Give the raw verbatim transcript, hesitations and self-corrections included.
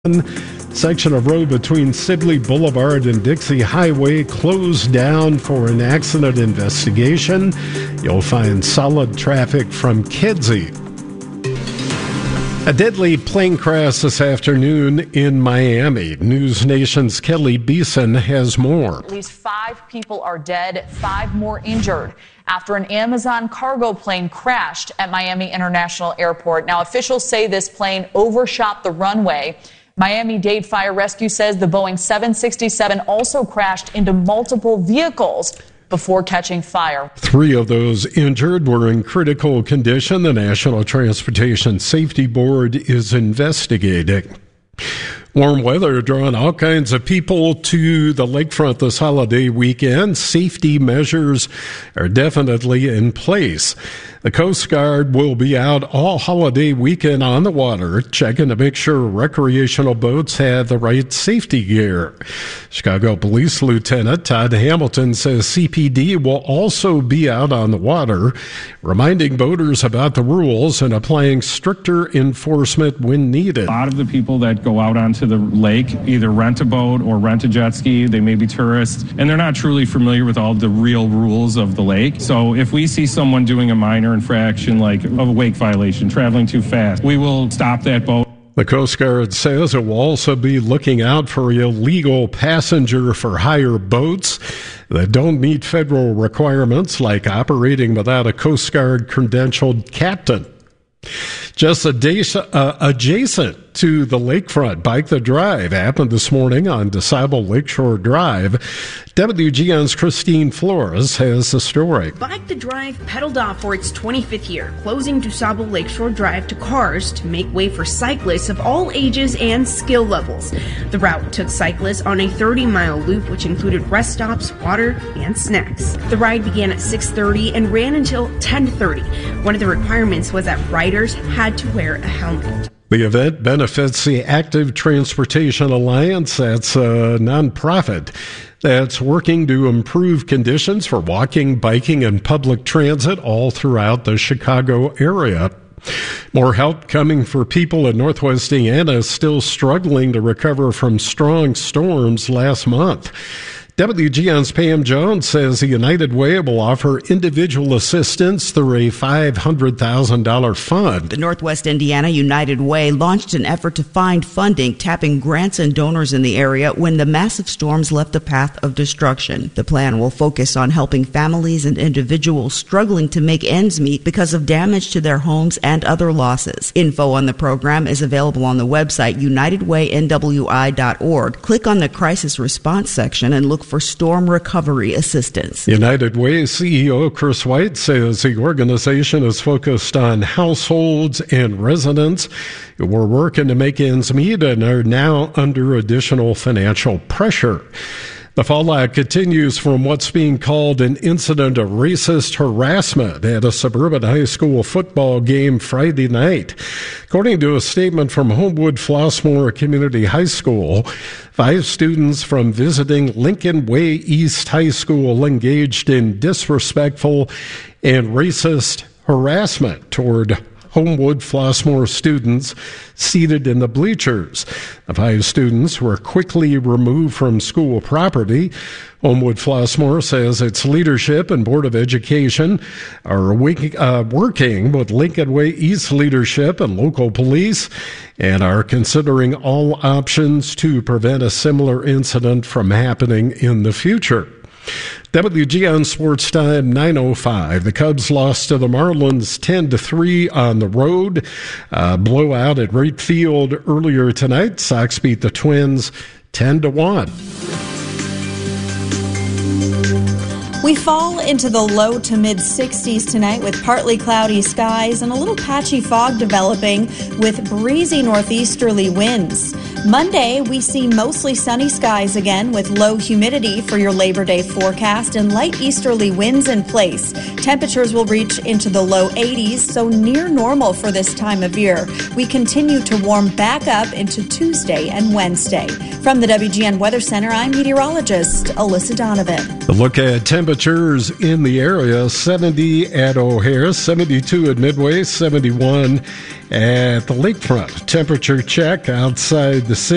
Section of road between Sibley Boulevard and Dixie Highway closed down for an accident investigation. You'll find solid traffic from Kedzie. A deadly plane crash this afternoon in Miami. News Nation's Kelly Beeson has more. At least five people are dead, five more injured after an Amazon cargo plane crashed at Miami International Airport. Now, officials say this plane overshot the runway. Miami-Dade Fire Rescue says the Boeing seven sixty-seven also crashed into multiple vehicles before catching fire. Three of those injured were in critical condition. The National Transportation Safety Board is investigating. Warm weather drawing all kinds of people to the lakefront this holiday weekend. Safety measures are definitely in place. The Coast Guard will be out all holiday weekend on the water, checking to make sure recreational boats have the right safety gear. Chicago Police Lieutenant Todd Hamilton says C P D will also be out on the water, reminding boaters about the rules and applying stricter enforcement when needed. A lot of the people that go out onto the lake either rent a boat or rent a jet ski. They may be tourists, and they're not truly familiar with all the real rules of the lake. So if we see someone doing a minor infraction like a wake violation, traveling too fast, we will stop that boat. The Coast Guard says it will also be looking out for illegal passenger for hire boats that don't meet federal requirements, like operating without a Coast Guard credentialed captain. Just adjacent, uh, adjacent to the lakefront, Bike the Drive happened this morning on DuSable Lakeshore Drive. W G N's Christine Flores has the story. Bike the Drive pedaled off for its twenty-fifth year, closing DuSable Lakeshore Drive to cars to make way for cyclists of all ages and skill levels. The route took cyclists on a thirty-mile loop, which included rest stops, water, and snacks. The ride began at six thirty and ran until ten thirty. One of the requirements was that riders had to wear a helmet. The event benefits the Active Transportation Alliance. That's a nonprofit that's working to improve conditions for walking, biking, and public transit all throughout the Chicago area. More help coming for people in Northwest Indiana still struggling to recover from strong storms last month. W G N's Pam Jones says the United Way will offer individual assistance through a five hundred thousand dollars fund. The Northwest Indiana United Way launched an effort to find funding, tapping grants and donors in the area when the massive storms left a path of destruction. The plan will focus on helping families and individuals struggling to make ends meet because of damage to their homes and other losses. Info on the program is available on the website united way n w i dot org. Click on the crisis response section and look for storm recovery assistance. United Way C E O Chris White says the organization is focused on households and residents who are working to make ends meet and are now under additional financial pressure. The fallout continues from what's being called an incident of racist harassment at a suburban high school football game Friday night. According to a statement from Homewood Flossmoor Community High School, five students from visiting Lincoln Way East High School engaged in disrespectful and racist harassment toward Homewood Flossmoor students seated in the bleachers. The five students were quickly removed from school property. Homewood Flossmoor says its leadership and Board of Education are uh, working with Lincoln Way East leadership and local police and are considering all options to prevent a similar incident from happening in the future. W G N Sports Time nine oh five. The Cubs lost to the Marlins ten to three on the road. Uh, blowout at Wright Field earlier tonight. Sox beat the Twins ten to one. We fall into the low to mid sixties tonight with partly cloudy skies and a little patchy fog developing with breezy northeasterly winds. Monday, we see mostly sunny skies again with low humidity for your Labor Day forecast and light easterly winds in place. Temperatures will reach into the low eighties, so near normal for this time of year. We continue to warm back up into Tuesday and Wednesday. From the W G N Weather Center, I'm meteorologist Alyssa Donovan. A look at temperatures in the area: seventy at O'Hare, seventy-two at Midway, seventy-one at the lakefront. Temperature check outside the city.